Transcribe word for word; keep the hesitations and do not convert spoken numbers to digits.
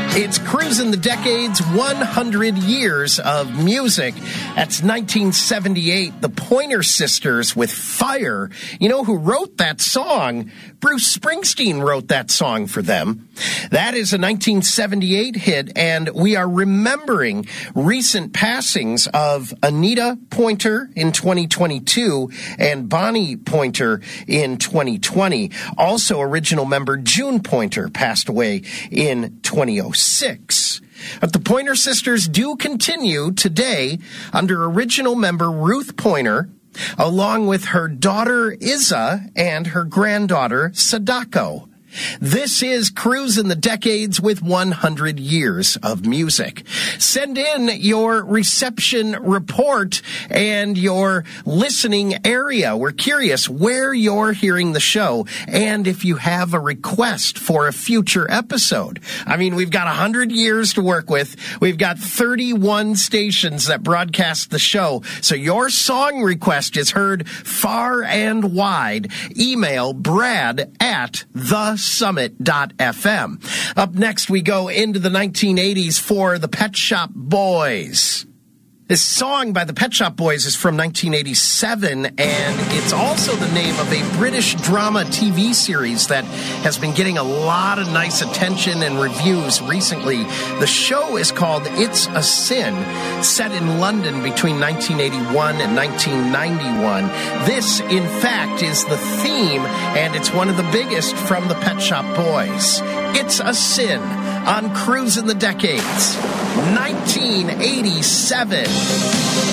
It's Cruising the Decades, one hundred years of music. That's nineteen seventy-eight, the Pointer Sisters with Fire. You know who wrote that song? Bruce Springsteen wrote that song for them. That is a nineteen seventy-eight hit, and we are remembering recent passings of Anita Pointer in twenty twenty-two and Bonnie Pointer in twenty twenty. Also, original member June Pointer passed away in twenty oh six. But the Pointer Sisters do continue today under original member Ruth Pointer, along with her daughter Izza and her granddaughter Sadako. This is Cruising the Decades with one hundred years of music. Send in your reception report and your listening area. We're curious where you're hearing the show and if you have a request for a future episode. I mean, we've got one hundred years to work with. We've got thirty-one stations that broadcast the show. So your song request is heard far and wide. Email Brad at the summit dot f m. Up next, we go into the nineteen eighties for the Pet Shop Boys. This song by the Pet Shop Boys is from nineteen eighty-seven, and it's also the name of a British drama T V series that has been getting a lot of nice attention and reviews recently. The show is called It's a Sin, set in London between nineteen eighty-one and nineteen ninety-one. This, in fact, is the theme, and it's one of the biggest from the Pet Shop Boys. It's a Sin on Cruising the Decades, nineteen eighty-seven.